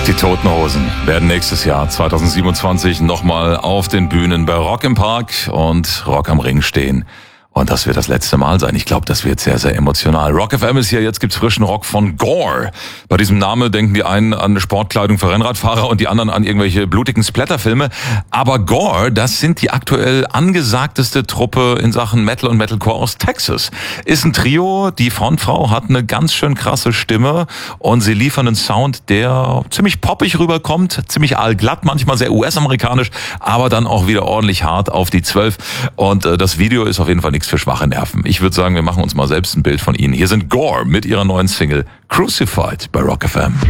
Die Toten Hosen werden nächstes Jahr 2027 nochmal auf den Bühnen bei Rock im Park und Rock am Ring stehen. Und das wird das letzte Mal sein. Ich glaube, das wird sehr, sehr emotional. Rock FM ist hier, jetzt gibt's frischen Rock von Gore. Bei diesem Namen denken die einen an Sportkleidung für Rennradfahrer und die anderen an irgendwelche blutigen Splatterfilme. Aber Gore, das sind die aktuell angesagteste Truppe in Sachen Metal und Metalcore aus Texas. Ist ein Trio, die Frontfrau hat eine ganz schön krasse Stimme und sie liefern einen Sound, der ziemlich poppig rüberkommt, ziemlich allglatt, manchmal sehr US-amerikanisch, aber dann auch wieder ordentlich hart auf die 12. Und das Video ist auf jeden Fall nichts für schwache Nerven. Ich würde sagen, wir machen uns mal selbst ein Bild von ihnen. Hier sind Gore mit ihrer neuen Single Crucified bei Rock FM.